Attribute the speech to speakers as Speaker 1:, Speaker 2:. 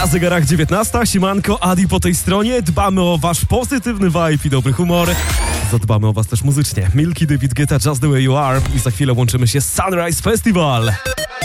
Speaker 1: Na zegarach 19, siemanko, Adi po tej stronie. Dbamy o wasz pozytywny vibe i dobry humor. Zadbamy o was też muzycznie. Milky, David Guetta, Just The Way You Are. I za chwilę łączymy się z Sunrise Festival.